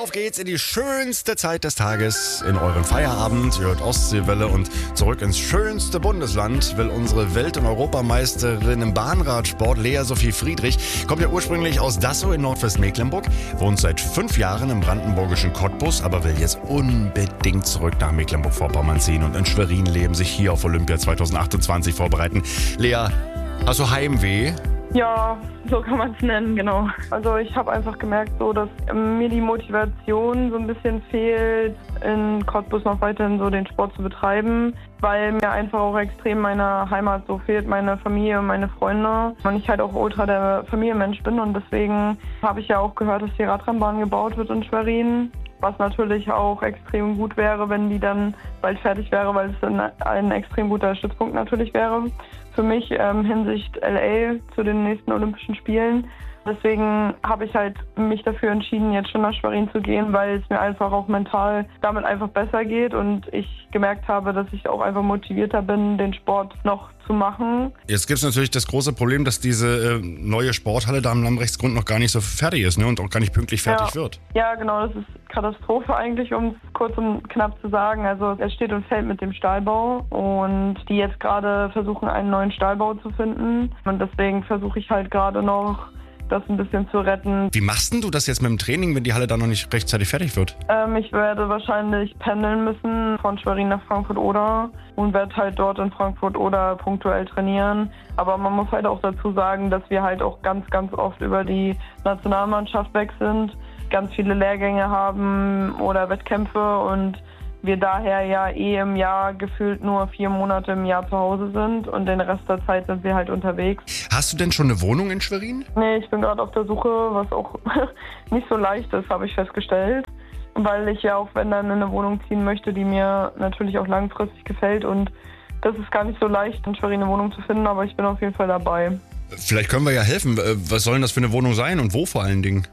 Auf geht's in die schönste Zeit des Tages, in euren Feierabend. Ihr hört Ostseewelle und zurück ins schönste Bundesland will unsere Welt- und Europameisterin im Bahnradsport, Lea Sophie Friedrich, kommt ja ursprünglich aus Dassow in Nordwestmecklenburg, wohnt seit 5 Jahren im brandenburgischen Cottbus, aber will jetzt unbedingt zurück nach Mecklenburg-Vorpommern ziehen und in Schwerin leben, sich hier auf Olympia 2028 vorbereiten. Lea, hast du Heimweh? Ja, so kann man es nennen, genau. Also ich habe einfach gemerkt, so, dass mir die Motivation so ein bisschen fehlt, in Cottbus noch weiterhin so den Sport zu betreiben, weil mir einfach auch extrem meine Heimat so fehlt, meine Familie und meine Freunde. Und ich halt auch ultra der Familienmensch bin und deswegen habe ich ja auch gehört, dass die Radrennbahn gebaut wird in Schwerin. Was natürlich auch extrem gut wäre, wenn die dann bald fertig wäre, weil es dann ein extrem guter Stützpunkt natürlich wäre für mich Hinsicht LA zu den nächsten Olympischen Spielen. Deswegen habe ich halt mich dafür entschieden, jetzt schon nach Schwerin zu gehen, weil es mir einfach auch mental damit einfach besser geht und ich gemerkt habe, dass ich auch einfach motivierter bin, den Sport noch zu machen. Jetzt gibt es natürlich das große Problem, dass diese neue Sporthalle da am Lambrechtsgrund noch gar nicht so fertig ist, ne? Und auch gar nicht pünktlich fertig wird. Ja, genau, das ist Katastrophe eigentlich, um es kurz und knapp zu sagen. Also es steht und fällt mit dem Stahlbau und die jetzt gerade versuchen, einen neuen Stahlbau zu finden. Und deswegen versuche ich halt gerade noch, das ein bisschen zu retten. Wie machst denn du das jetzt mit dem Training, wenn die Halle da noch nicht rechtzeitig fertig wird? Ich werde wahrscheinlich pendeln müssen von Schwerin nach Frankfurt-Oder und werde halt dort in Frankfurt-Oder punktuell trainieren. Aber man muss halt auch dazu sagen, dass wir halt auch ganz, ganz oft über die Nationalmannschaft weg sind, ganz viele Lehrgänge haben oder Wettkämpfe und wir daher ja im Jahr gefühlt nur 4 Monate im Jahr zu Hause sind und den Rest der Zeit sind wir halt unterwegs. Hast du denn schon eine Wohnung in Schwerin? Nee, ich bin gerade auf der Suche, was auch nicht so leicht ist, habe ich festgestellt. Weil ich ja auch, wenn dann in eine Wohnung ziehen möchte, die mir natürlich auch langfristig gefällt und das ist gar nicht so leicht, in Schwerin eine Wohnung zu finden, aber ich bin auf jeden Fall dabei. Vielleicht können wir ja helfen. Was soll denn das für eine Wohnung sein und wo vor allen Dingen?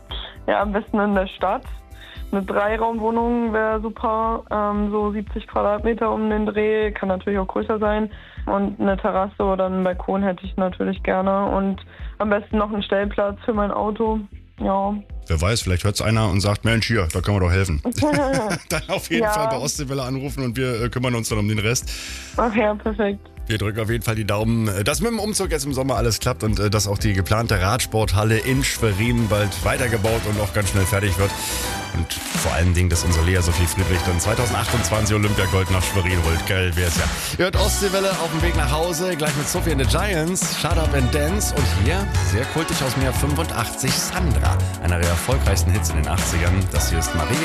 Ja, am besten in der Stadt. Eine 3-Raumwohnung wäre super, so 70 Quadratmeter um den Dreh, kann natürlich auch größer sein. Und eine Terrasse oder einen Balkon hätte ich natürlich gerne. Und am besten noch einen Stellplatz für mein Auto, ja. Wer weiß, vielleicht hört es einer und sagt, Mensch, hier, da können wir doch helfen. Dann auf jeden Fall bei Ostseewelle anrufen und wir kümmern uns dann um den Rest. Ach ja, perfekt. Wir drücken auf jeden Fall die Daumen, dass mit dem Umzug jetzt im Sommer alles klappt und dass auch die geplante Radsporthalle in Schwerin bald weitergebaut und auch ganz schnell fertig wird. Und vor allen Dingen, dass unsere Lea Sophie Friedrich dann 2028 Olympiagold nach Schwerin holt. Geil wär's ja. Ihr hört Ostseewelle auf dem Weg nach Hause, gleich mit Sophie and the Giants, Shut Up and Dance. Und hier, sehr kultig aus dem Jahr 85, Sandra. Einer der erfolgreichsten Hits in den 80ern. Das hier ist Maria.